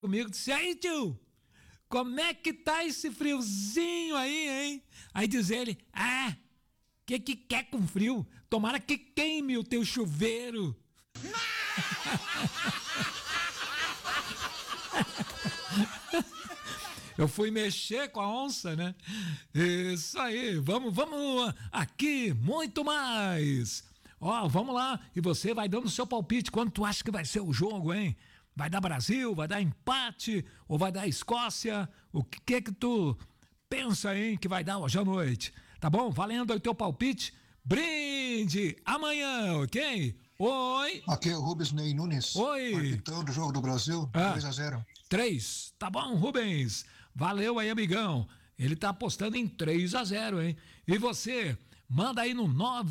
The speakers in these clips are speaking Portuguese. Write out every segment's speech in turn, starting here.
comigo, disse, aí tio, como é que tá esse friozinho aí, hein? Aí diz ele, que quer com frio? Tomara que queime o teu chuveiro. Eu fui mexer com a onça, né? Isso aí, vamos aqui, muito mais. Vamos lá, e você vai dando o seu palpite, quanto tu acha que vai ser o jogo, hein? Vai dar Brasil, vai dar empate ou vai dar Escócia? O que tu pensa, hein, que vai dar hoje à noite? Tá bom? Valendo aí o teu palpite, brinde amanhã, ok? Oi. Aqui é o Rubens Ney Nunes. Oi. Capitão do jogo do Brasil, 3-0. 3, tá bom, Rubens? Valeu aí, amigão. Ele tá apostando em 3-0, hein? E você, manda aí no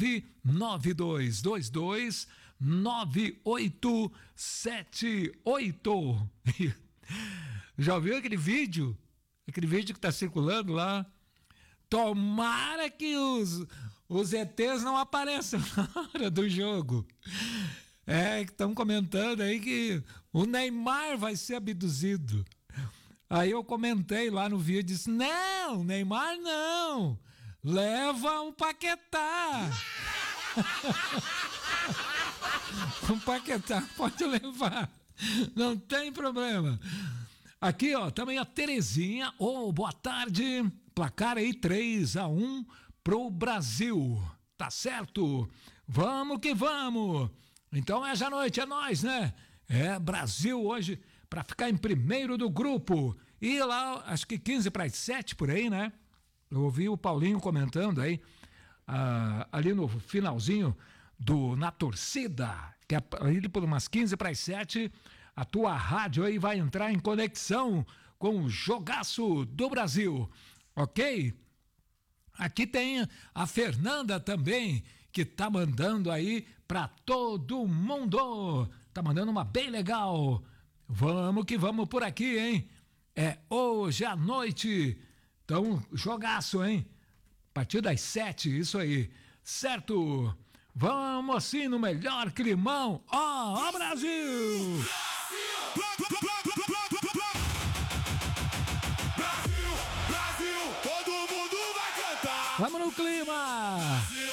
992229878. Já ouviu aquele vídeo? Aquele vídeo que tá circulando lá? Tomara que os ETs não apareçam na hora do jogo. Que estão comentando aí que o Neymar vai ser abduzido. Aí eu comentei lá no vídeo, disse, não, Neymar não, leva um Paquetá. Um Paquetá pode levar, não tem problema. Aqui, também a Terezinha, boa tarde, placar aí 3-1 pro Brasil, tá certo? Vamos que vamos. Então hoje à noite é nós, né? Brasil hoje para ficar em primeiro do grupo. E lá, acho que 6:45 por aí, né? Eu ouvi o Paulinho comentando aí, ali no finalzinho na torcida, que é ali por umas 6:45, a tua rádio aí vai entrar em conexão com o jogaço do Brasil, ok? Aqui tem a Fernanda também, que tá mandando aí pra todo mundo. Tá mandando uma bem legal. Vamos que vamos por aqui, hein? Hoje à noite. Então, jogaço, hein? A partir das 7, isso aí. Certo? Vamos assim no melhor climão. Ó, Brasil! Brasil, todo mundo vai cantar. Vamos no clima!